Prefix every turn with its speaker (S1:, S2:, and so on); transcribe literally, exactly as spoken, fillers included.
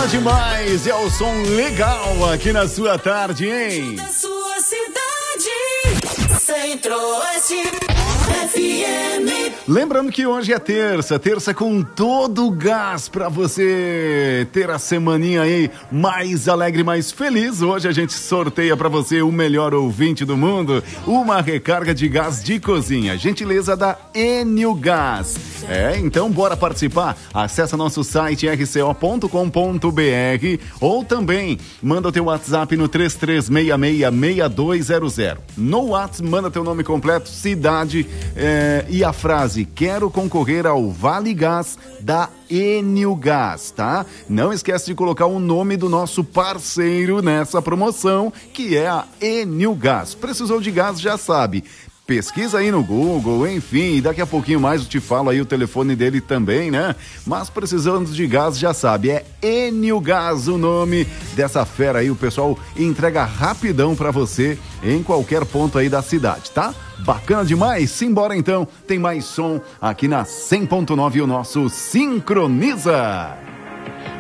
S1: Bacana demais, é o som legal aqui na sua tarde, hein?
S2: Da sua cidade, Centro-Oeste F M.
S1: Lembrando que hoje é terça, terça com todo o gás pra você ter a semaninha aí mais alegre, mais feliz. Hoje a gente sorteia pra você o melhor ouvinte do mundo, uma recarga de gás de cozinha, gentileza da Enio Gás. É, então bora participar. Acessa nosso site r c o ponto com ponto b r ou também manda o teu WhatsApp no três três seis seis, seis dois zero zero. No WhatsApp manda teu nome completo, cidade é, e a frase: quero concorrer ao Vale Gás da Enio Gás, tá? Não esquece de colocar o nome do nosso parceiro nessa promoção, que é a Enio Gás. Precisou de gás, já sabe. Pesquisa aí no Google, enfim, daqui a pouquinho mais eu te falo aí o telefone dele também, né? Mas precisando de gás, já sabe, é Enio Gás o nome dessa fera aí, o pessoal entrega rapidão pra você em qualquer ponto aí da cidade, tá? Bacana demais? Simbora então, tem mais som aqui na cem ponto nove, o nosso Sincroniza.